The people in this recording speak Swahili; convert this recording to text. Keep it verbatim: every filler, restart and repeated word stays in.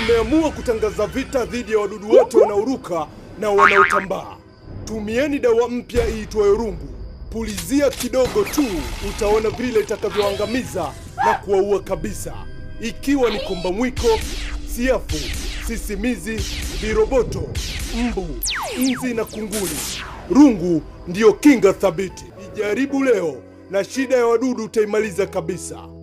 Tumeamua kutangaza vita dhidi ya wadudu wote wanaoruka na wanaotambaa. Tumieni dawa mpya iitwayo Rungu. Pulizia kidogo tu, utaona vile itakavyoangamiza na kuwaua kabisa. Ikiwa ni komba mwiko, siafu, sisimizi, viroboto, mbu, nzi na kunguni. Rungu ndiyo kinga thabiti. Ijaribu leo na shida ya wadudu utaimaliza kabisa.